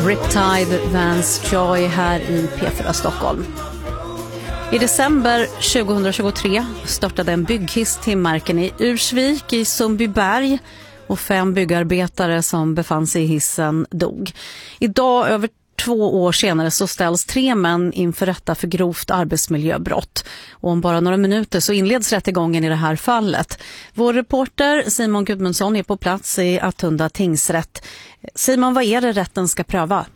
Riptide, Vance Joy här i P4 Stockholm. I december 2023 störtade en bygghiss till marken i Ursvik i Sundbyberg och 5 byggarbetare som befann sig i hissen dog. Idag, över 2 år senare, så ställs 3 män inför rätta för grovt arbetsmiljöbrott. Och om bara några minuter så inleds rättegången i det här fallet. Vår reporter Simon Gudmundsson är på plats i Attunda tingsrätt. Simon, vad är det rätten ska pröva?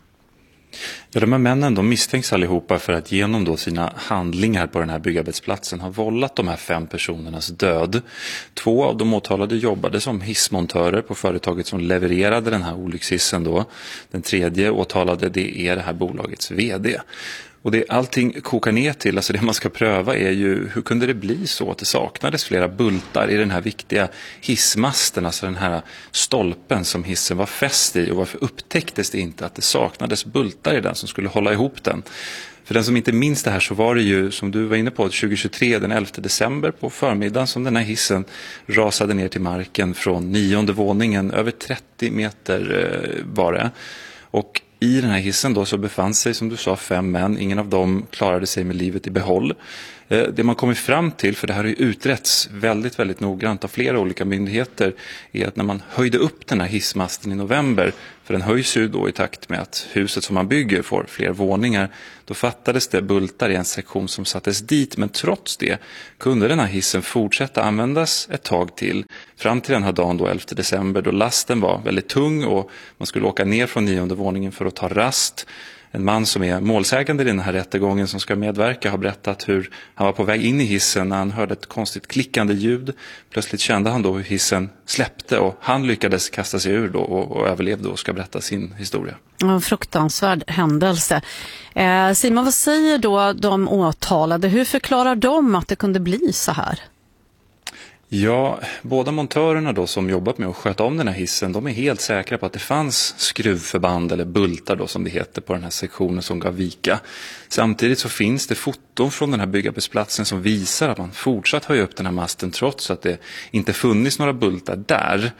Ja, de här männen, de misstänks allihopa för att genom då sina handlingar på den här byggarbetsplatsen ha vållat de här 5 personernas död. 2 av de åtalade jobbade som hissmontörer på företaget som levererade den här olyckshissen då. Den 3:e åtalade, det är det här bolagets vd. Och det allting kokar ner till, alltså det man ska pröva är ju hur kunde det bli så att det saknades flera bultar i den här viktiga hissmasten, alltså den här stolpen som hissen var fäst i, och varför upptäcktes det inte att det saknades bultar i den som skulle hålla ihop den. För den som inte minns det här så var det ju, som du var inne på, 2023 den 11 december på förmiddagen som den här hissen rasade ner till marken från 9:e våningen, över 30 meter var det. Och i den här hissen då så befann sig, som du sa, 5 män. Ingen av dem klarade sig med livet i behåll. Det man kommer fram till, för det här har ju utretts väldigt, väldigt noggrant av flera olika myndigheter, är att när man höjde upp den här hissmasten i november, för den höjs ju då i takt med att huset som man bygger får fler våningar, då fattades det bultar i en sektion som sattes dit, men trots det kunde den här hissen fortsätta användas ett tag till, fram till den här dagen då 11 december, då lasten var väldigt tung och man skulle åka ner från 9:e våningen för att ta rast. En man som är målsägande i den här rättegången som ska medverka har berättat hur han var på väg in i hissen när han hörde ett konstigt klickande ljud. Plötsligt kände han då hur hissen släppte och han lyckades kasta sig ur då och överlevde och ska berätta sin historia. En fruktansvärd händelse. Simon, vad säger då de åtalade? Hur förklarar de att det kunde bli så här? Ja, båda montörerna då som jobbat med att sköta om den här hissen, de är helt säkra på att det fanns skruvförband eller bultar då som det heter på den här sektionen som gav vika. Samtidigt så finns det foton från den här byggarbetsplatsen som visar att man fortsatt höja upp den här masten trots att det inte funnits några bultar där.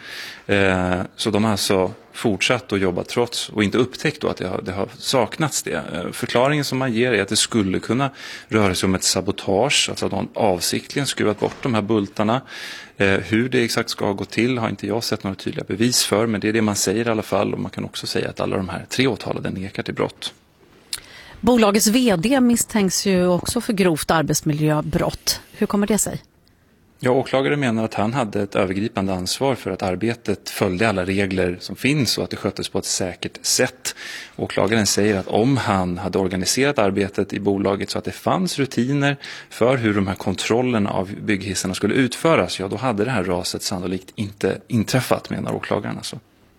Så de har alltså fortsatt att jobba trots och inte upptäckt då att det har saknats det. Förklaringen som man ger är att det skulle kunna röra sig om ett sabotage, alltså att någon avsiktligen skruvat bort de här bultarna. Hur det exakt ska gå till har inte jag sett några tydliga bevis för, men det är det man säger i alla fall, och man kan också säga att alla de här 3 åtalade nekar till brott. Bolagets vd misstänks ju också för grovt arbetsmiljöbrott. Hur kommer det sig? Ja, åklagaren menar att han hade ett övergripande ansvar för att arbetet följde alla regler som finns och att det sköttes på ett säkert sätt. Åklagaren säger att om han hade organiserat arbetet i bolaget så att det fanns rutiner för hur de här kontrollerna av bygghissarna skulle utföras, ja då hade det här raset sannolikt inte inträffat, menar åklagaren alltså.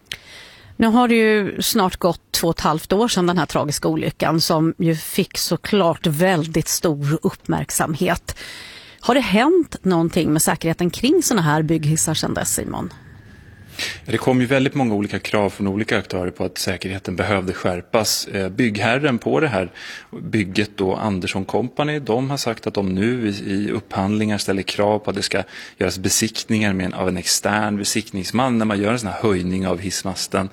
Nu har det ju snart gått 2,5 år sedan den här tragiska olyckan som ju fick såklart väldigt stor uppmärksamhet. Har det hänt någonting med säkerheten kring såna här bygghissar sedan dess, Simon? Det kom ju väldigt många olika krav från olika aktörer på att säkerheten behövde skärpas. Byggherren på det här bygget då, Andersson Company, de har sagt att de nu i upphandlingar ställer krav på att det ska göras besiktningar av en extern besiktningsman när man gör en sån här höjning av hissmasten.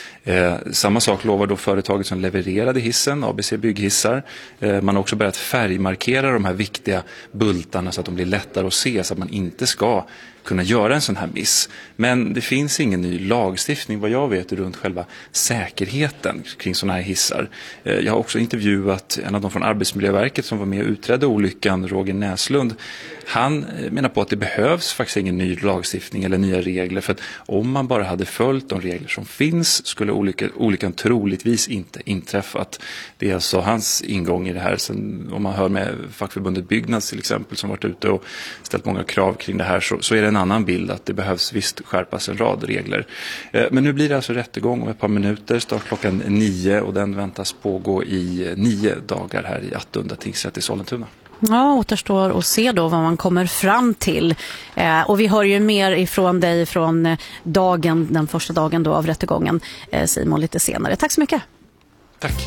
Samma sak lovar då företaget som levererade hissen, ABC Bygghissar. Man har också börjat färgmarkera de här viktiga bultarna så att de blir lättare att se, så att man inte ska kunna göra en sån här miss. Men det finns ingen ny lagstiftning vad jag vet runt själva säkerheten kring såna här hissar. Jag har också intervjuat en av dem från Arbetsmiljöverket som var med och utredde olyckan, Roger Näslund. Han menar på att det behövs faktiskt ingen ny lagstiftning eller nya regler, för att om man bara hade följt de regler som finns skulle olyckan troligtvis inte inträffat. Det är alltså hans ingång i det här. Sen, om man hör med fackförbundet Byggnads till exempel som varit ute och ställt många krav kring det här, så är det en annan bild att det behövs visst skärpas en rad regler. Men nu blir det alltså rättegång om ett par minuter, start klockan 9, och den väntas pågå i 9 dagar här i Attunda tingsrätt i Sollentuna. Ja, återstår att se då vad man kommer fram till. Och vi hör ju mer ifrån dig från den första dagen då av rättegången, Simon, lite senare. Tack så mycket.